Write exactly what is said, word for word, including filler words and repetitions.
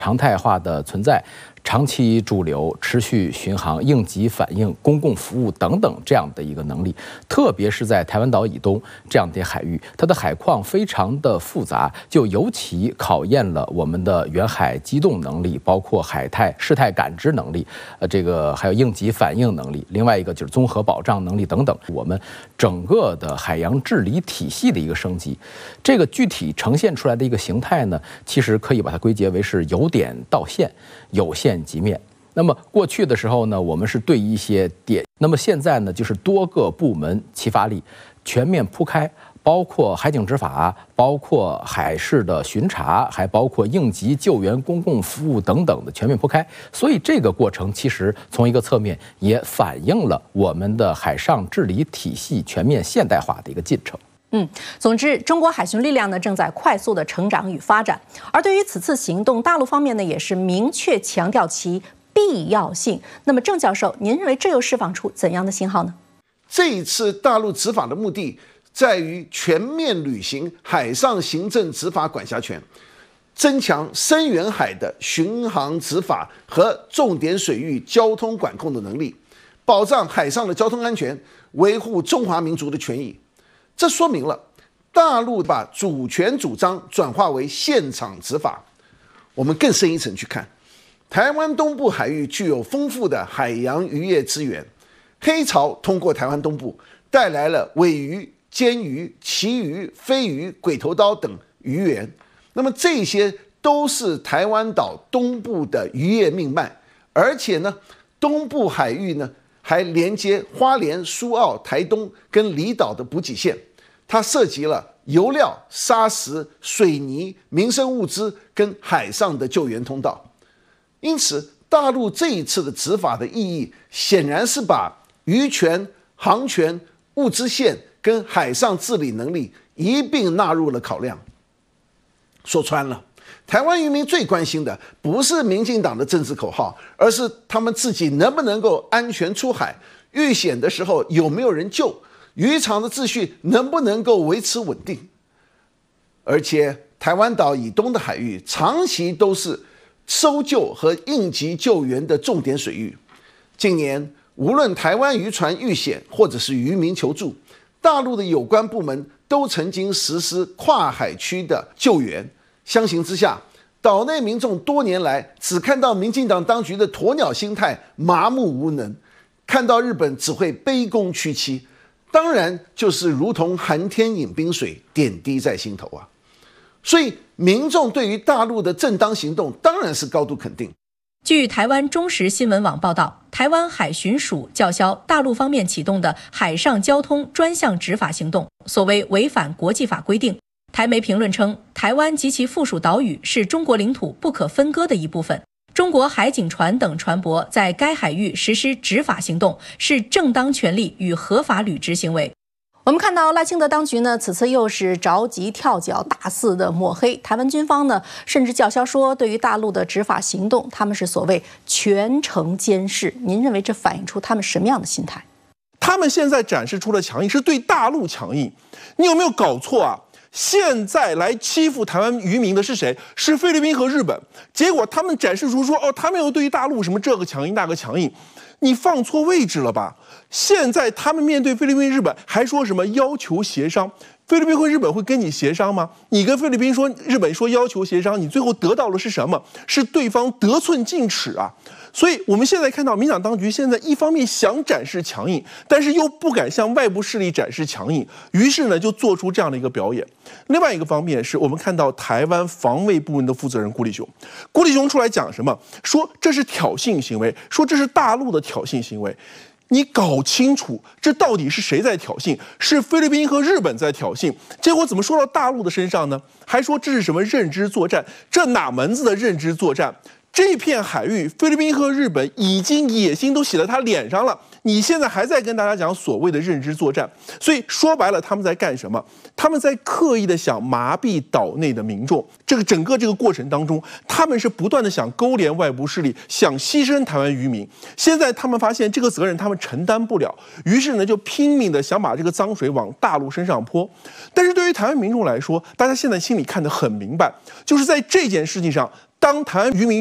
常态化的存在。 长期驻留、持续巡航、应急反应、公共服务等等这样的一个能力，特别是在台湾岛以东这样的海域，它的海况非常的复杂，就尤其考验了我们的远海机动能力，包括海态事态感知能力，呃，这个还有应急反应能力。另外一个就是综合保障能力等等，我们整个的海洋治理体系的一个升级。这个具体呈现出来的一个形态呢，其实可以把它归结为是由点到线。 有线级面。那么过去的时候呢，我们是对一些点；那么现在呢，就是多个部门齐发力，全面铺开，包括海警执法，包括海事的巡查，还包括应急救援、公共服务等等的全面铺开。所以这个过程其实从一个侧面也反映了我们的海上治理体系全面现代化的一个进程。 嗯，总之，中国海巡力量呢正在快速的成长与发展，而对于此次行动，大陆方面呢也是明确强调其必要性。那么，郑教授，您认为这又释放出怎样的信号呢？ 这一次大陆执法的目的在于全面履行海上行政执法管辖权，增强深远海的巡航执法和重点水域交通管控的能力，保障海上的交通安全，维护中华民族的权益。 这说明了大陆把主权主张转化为现场执法。我们更深一层去看，台湾东部海域具有丰富的海洋渔业资源，黑潮通过台湾东部带来了尾鱼、鲣鱼、旗鱼、飞鱼、鬼头刀等鱼源。那么这些都是台湾岛东部的渔业命脉，而且呢，东部海域呢还连接花莲、苏澳、台东跟离岛的补给线。 它涉及了油料、砂石、水泥、民生物资跟海上的救援通道，因此，大陆这一次的执法的意义，显然是把渔权、航权、物资线跟海上治理能力一并纳入了考量。说穿了，台湾渔民最关心的不是民进党的政治口号，而是他们自己能不能够安全出海，遇险的时候有没有人救。 渔场的秩序能不能够维持稳定？而且，台湾岛以东的海域长期都是搜救和应急救援的重点水域。近年，无论台湾渔船遇险，或者是渔民求助，大陆的有关部门都曾经实施跨海区的救援。相形之下，岛内民众多年来只看到民进党当局的鸵鸟心态，麻木无能，看到日本只会卑躬屈膝。 当然，就是如同寒天饮冰水，点滴在心头啊。所以，民众对于大陆的正当行动，当然是高度肯定。 据台湾中时新闻网报道，台湾海巡署叫嚣大陆方面启动的海上交通专项执法行动，所谓违反国际法规定。台媒评论称，台湾及其附属岛屿是中国领土不可分割的一部分。 中国海警船等船舶在该海域实施执法行动，是正当权利与合法履职行为。我们看到赖清德当局呢，此次又是着急跳脚，大肆的抹黑台湾军方呢，甚至叫嚣说，对于大陆的执法行动，他们是所谓全程监视。您认为这反映出他们什么样的心态？ 他们现在展示出的强硬是对大陆强硬，你有没有搞错啊？ 现在来欺负台湾渔民的是谁？是菲律宾和日本。结果他们展示出说，哦，他们又对于大陆什么这个强硬那个强硬，你放错位置了吧？现在他们面对菲律宾、日本，还说什么要求协商？菲律宾和日本会跟你协商吗？你跟菲律宾说，日本说要求协商，你最后得到的是什么？是对方得寸进尺啊！ 所以，我们现在看到民党当局现在一方面想展示强硬，但是又不敢向外部势力展示强硬，于是呢，就做出这样的一个表演。另外一个方面是我们看到台湾防卫部门的负责人顾立雄，顾立雄出来讲什么？说这是挑衅行为，说这是大陆的挑衅行为。 你搞清楚，这到底是谁在挑衅？是菲律宾和日本在挑衅。结果怎么说到大陆的身上呢？还说这是什么认知作战？这哪门子的认知作战？这片海域，菲律宾和日本已经野心都写在他脸上了。你现在还在跟大家讲所谓的认知作战，所以说白了，他们在干什么？他们在刻意的想麻痹岛内的民众。这个整个这个过程当中，他们是不断的想勾连外部势力，想牺牲台湾渔民。现在他们发现这个责任他们承担不了，于是呢就拼命的想把这个脏水往大陆身上泼。但是对于台湾民众来说，大家现在心里看得很明白，就是在这件事情上。 当台湾渔民